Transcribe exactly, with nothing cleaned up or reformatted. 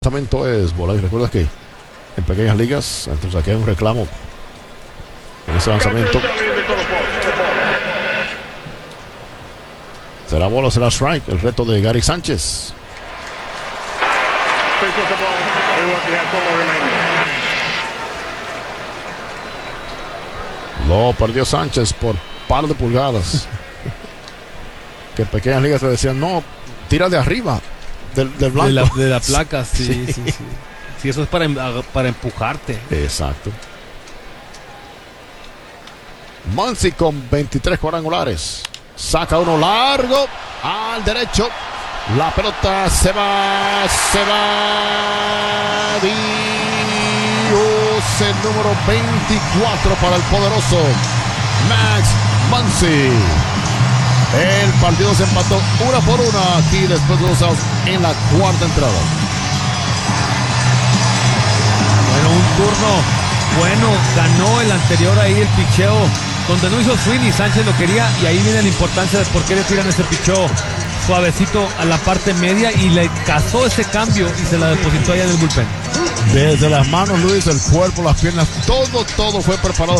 Lanzamiento es bola y recuerda que en pequeñas ligas, entonces aquí hay un reclamo en ese lanzamiento. Será bola o será strike, el reto de Gary Sánchez. Lo perdió Sánchez por par de pulgadas. Que en pequeñas ligas le decían, no, tira de arriba del, del blanco. De la, de la placa, sí, sí, sí, sí. Sí, eso es para, para empujarte. Exacto. Muncy con veintitrés cuadrangulares. Saca uno largo al derecho. La pelota se va, se va. Dios, el número veinticuatro para el poderoso Max Muncy. El partido se empató una por una aquí después de dos outs en la cuarta entrada. Bueno, un turno bueno, ganó el anterior ahí el picheo, donde no hizo swing y Sánchez lo quería, y ahí viene la importancia de por qué le tiran ese picheo suavecito a la parte media y le cazó ese cambio y se la depositó allá en el bullpen. Desde las manos, Luis, el cuerpo, las piernas, todo, todo fue preparado